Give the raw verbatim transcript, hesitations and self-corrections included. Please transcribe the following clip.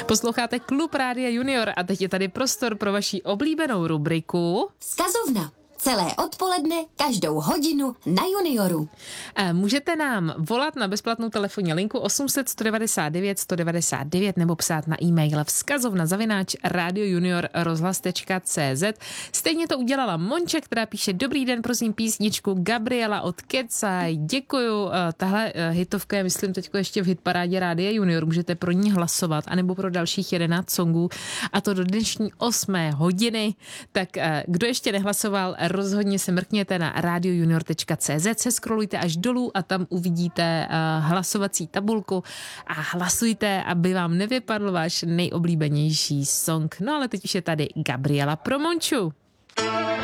Posloucháte Klub Rádia Junior a teď je tady prostor pro vaši oblíbenou rubriku Vzkazovna. Celé odpoledne, každou hodinu na Junioru. Můžete nám volat na bezplatnou telefonní linku osm set sto devadesát devět sto devadesát devět nebo psát na e-mail vzkazovna zavináč radiojunior rozhlas tečka cé zet. Stejně to udělala Monča, která píše: Dobrý den, prosím písničku Gabriela od Kecaj. Děkuju. Tahle hitovka je, myslím, teď ještě v hitparádě Rádia Junior. Můžete pro ní hlasovat, anebo pro dalších jedenáct songů, a to do dnešní osmé hodiny. Tak kdo ještě nehlasoval, rozhodně se mrkněte na radiojunior tečka cé zet, se scrollujte až dolů a tam uvidíte uh, hlasovací tabulku a hlasujte, aby vám nevypadl váš nejoblíbenější song. No ale teď už je tady Gabriela pro Monču.